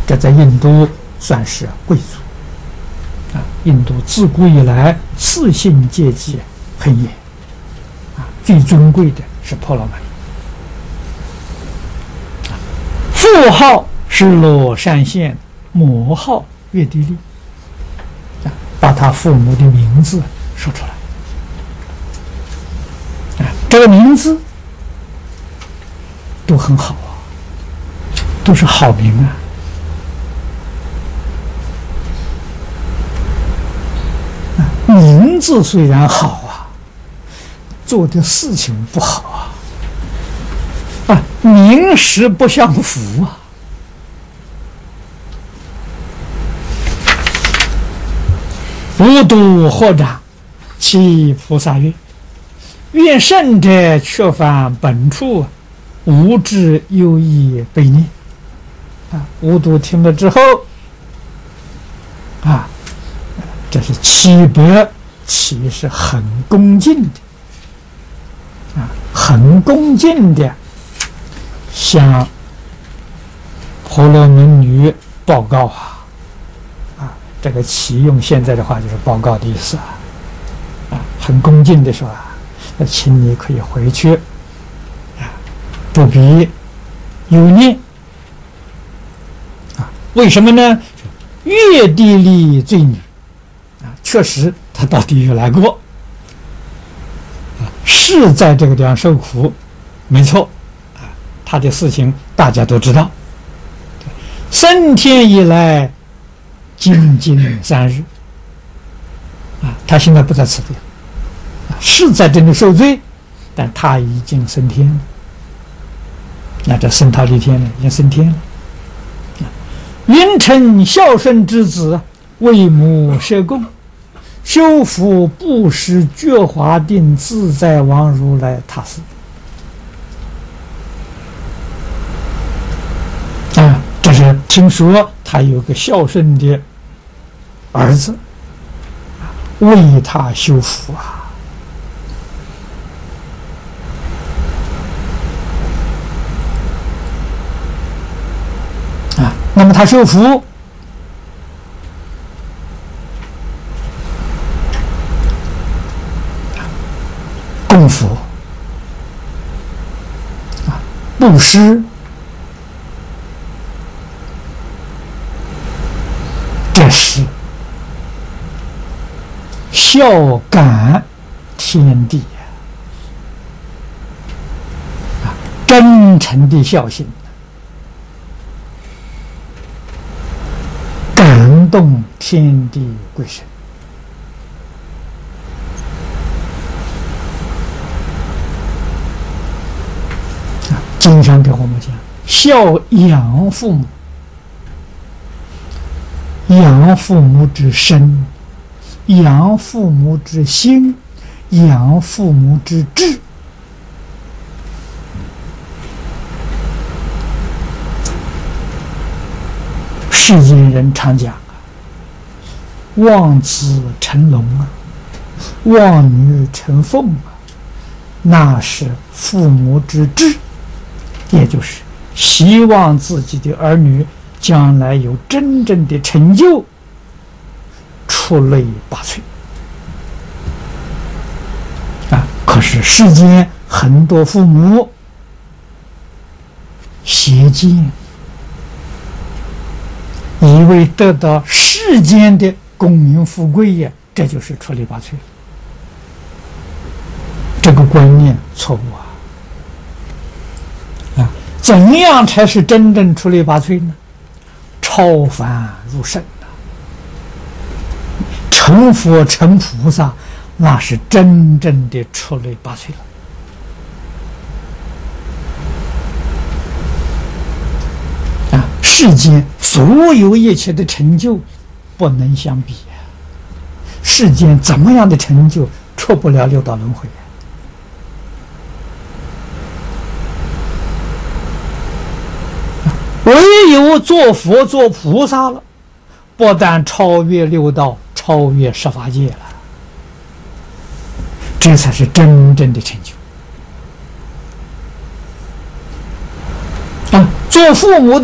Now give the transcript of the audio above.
这在印度算是贵族。印度自古以来四姓阶级很严，最尊贵的是婆罗门，父号是罗山县，母号月地利，把他父母的名字说出来。这个名字都很好啊，都是好名啊。名字虽然好啊，做的事情不好名实不相符啊。无独合掌，其菩萨曰：愿圣者却返本处，无知有意悲念。无独听了之后这是启白，启是很恭敬的很恭敬的向婆罗门女报告这个启用现在的话就是报告的意思很恭敬的说那请你可以回去不必忧念为什么呢？月地利罪女确实他到地狱来过是在这个地方受苦，没错他的事情大家都知道。升天以来精进3日他现在不在此地是在这里受罪，但他已经升天了。那这升到立天了，已经升天了。云成孝顺之子，为母摄供，修福布施觉华定自在王如来他师。这是听说他有个孝顺的儿子，为他修福那么他修福供佛布施，这是孝感天地真诚的孝心，感动天地鬼神经常给我们讲孝养父母，养父母之身，养父母之心，养父母之志。世间人常讲望子成龙望女成凤那是父母之志，也就是希望自己的儿女将来有真正的成就，出类拔萃可是世间很多父母邪见，以为得到世间的功名富贵这就是出类拔萃。这个观念错误怎样才是真正出类拔萃呢？超凡入圣成佛成菩萨，那是真正的出类拔萃了世间所有一切的成就不能相比世间怎么样的成就出不了六道轮回唯有做佛做菩萨了，不但超越六道，超越十法界了，这才是真正的成就做父母的